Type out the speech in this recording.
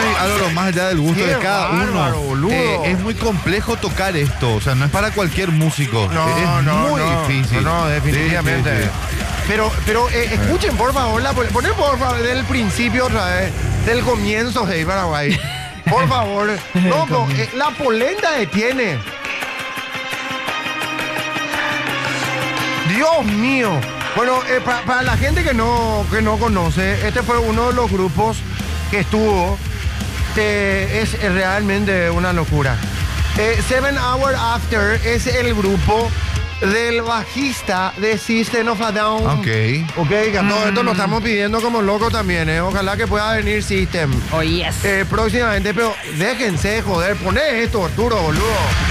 algo más allá del gusto Qué de cada bárbaro, uno. boludo. Es muy complejo tocar esto, o sea, no es para cualquier músico. Es muy difícil. No, definitivamente. Sí, sí, sí. Pero escuchen, por favor, ponen por favor del principio otra vez, del comienzo de Paraguay. Por favor. No, la polenta detiene. Dios mío. Bueno, para la gente que no conoce, este fue uno de los grupos que estuvo. Es realmente una locura. 7 Hour After es el grupo del bajista de System of a Down. Ok. Que a todo esto lo estamos pidiendo como loco también, ¿eh? Ojalá que pueda venir System. Oh, yes. Próximamente, pero déjense de joder. Poné esto, Arturo, boludo.